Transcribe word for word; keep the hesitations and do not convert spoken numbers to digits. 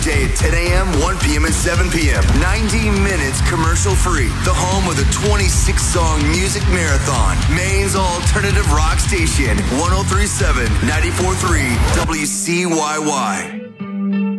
weekday at ten a.m., one p.m., and seven p.m. ninety minutes commercial-free. The home of the twenty-six song music marathon. Maine's alternative rock station, one oh three point seven, ninety-four point three W C Y Y.